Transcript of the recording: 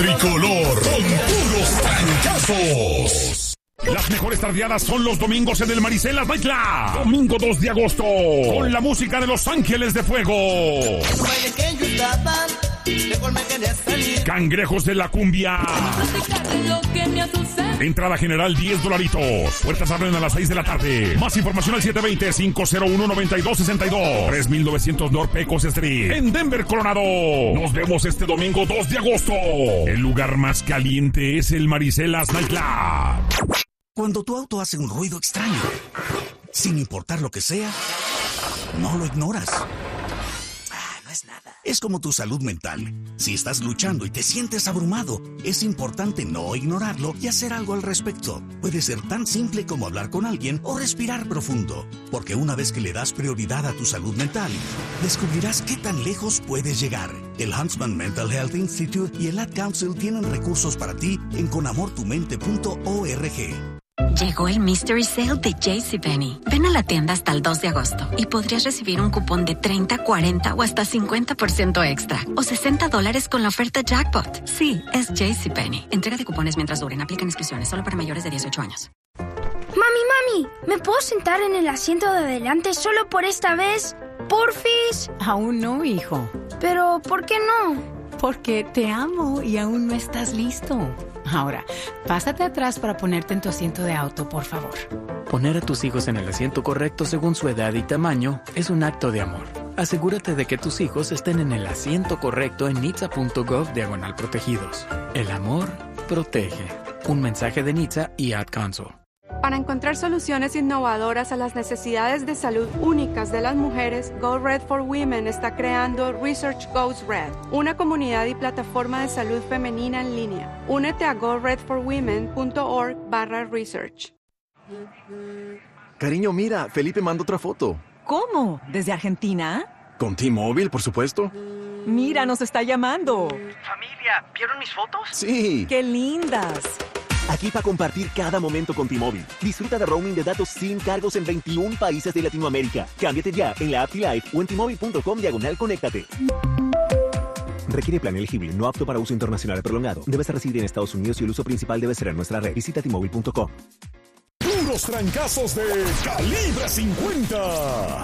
tricolor con puros trancazos. Las mejores tardeadas son los domingos en el Maricelas Night Club. Domingo 2 de agosto, con la música de Los Ángeles de Fuego. Cangrejos de la Cumbia. Entrada general $10. Puertas abren a las 6 de la tarde. Más información al 720-501-9262. 3900 North Pecos Street, en Denver, Colorado. Nos vemos este domingo 2 de agosto. El lugar más caliente es el Maricelas Night Club. Cuando tu auto hace un ruido extraño, sin importar lo que sea, no lo ignoras. No es nada. Es como tu salud mental. Si estás luchando y te sientes abrumado, es importante no ignorarlo y hacer algo al respecto. Puede ser tan simple como hablar con alguien o respirar profundo. Porque una vez que le das prioridad a tu salud mental, descubrirás qué tan lejos puedes llegar. El Huntsman Mental Health Institute y el Ad Council tienen recursos para ti en conamortumente.org. Llegó el Mystery Sale de JCPenney. Ven a la tienda hasta el 2 de agosto y podrías recibir un cupón de 30, 40 o hasta 50% extra. O $60 con la oferta Jackpot. Sí, es JCPenney. Entrega de cupones mientras duren. Aplican inscripciones solo para mayores de 18 años. Mami, ¿me puedo sentar en el asiento de adelante solo por esta vez? ¿Porfis? Aún no, hijo. ¿Pero por qué no? Porque te amo y aún no estás listo. Ahora, pásate atrás para ponerte en tu asiento de auto, por favor. Poner a tus hijos en el asiento correcto según su edad y tamaño es un acto de amor. Asegúrate de que tus hijos estén en el asiento correcto en nitsa.gov/protegidos. El amor protege. Un mensaje de NHTSA y Ad Council. Para encontrar soluciones innovadoras a las necesidades de salud únicas de las mujeres, Go Red for Women está creando Research Goes Red, una comunidad y plataforma de salud femenina en línea. Únete a goredforwomen.org/research. Cariño, mira, Felipe manda otra foto. ¿Cómo? ¿Desde Argentina? Con T-Mobile, por supuesto. Mira, nos está llamando. Familia, ¿vieron mis fotos? Sí. ¡Qué lindas! Aquí para compartir cada momento con T-Mobile. Disfruta de roaming de datos sin cargos en 21 países de Latinoamérica. Cámbiate ya en la app T-Life o en T-Mobile.com/conéctate. Requiere plan elegible, no apto para uso internacional prolongado. Debes residir en Estados Unidos y el uso principal debe ser en nuestra red. Visita T-Mobile.com. Puros trancazos de Calibre 50.